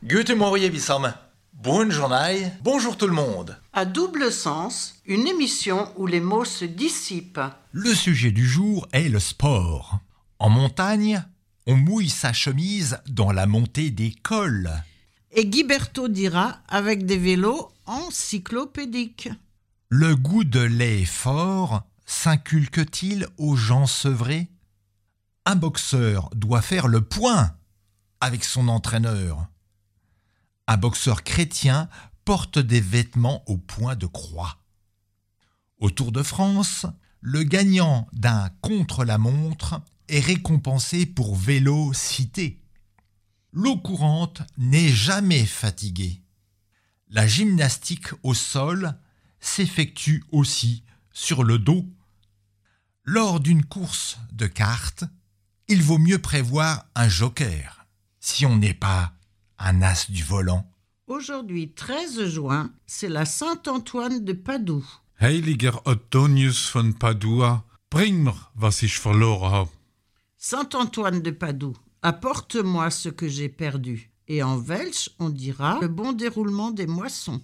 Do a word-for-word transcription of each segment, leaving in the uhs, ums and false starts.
Guten Morgen, Wissam. Bonne journée, bonjour tout le monde. À double sens, une émission où les mots se dissipent. Le sujet du jour est le sport. En montagne, on mouille sa chemise dans la montée des cols. Et Guiberto dira avec des vélos encyclopédiques. Le goût de lait fort s'inculque-t-il aux gens sevrés ? Un boxeur doit faire le point avec son entraîneur. Un boxeur chrétien porte des vêtements au point de croix. Au Tour de France, le gagnant d'un contre-la-montre est récompensé pour vélocité. L'eau courante n'est jamais fatiguée. La gymnastique au sol s'effectue aussi sur le dos. Lors d'une course de cartes, il vaut mieux prévoir un joker si on n'est pas un as du volant. Aujourd'hui, treize juin, c'est la Saint-Antoine de Padoue. Heiliger Antonius von Padua, bring mir, was ich verloren habe. Saint-Antoine de Padoue, apporte-moi ce que j'ai perdu. Et en welsh, on dira le bon déroulement des moissons.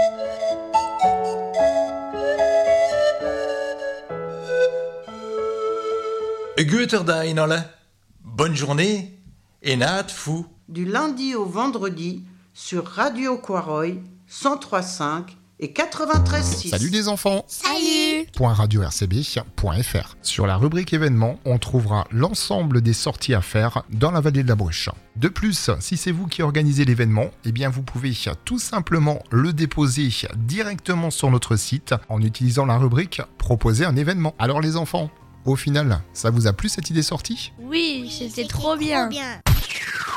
Guten Tag, alle. Bonne journée et nat fou. Du lundi au vendredi sur Radio Quaroy, cent trois virgule cinq et quatre-vingt-treize virgule six. Salut les enfants. Salut. .radio r c b point f r. Sur la rubrique événements, on trouvera l'ensemble des sorties à faire dans la vallée de la Bruche. De plus, si c'est vous qui organisez l'événement, eh bien vous pouvez tout simplement le déposer directement sur notre site en utilisant la rubrique Proposer un événement. Alors les enfants, au final, ça vous a plu cette idée sortie ? Oui, c'était trop bien. bien.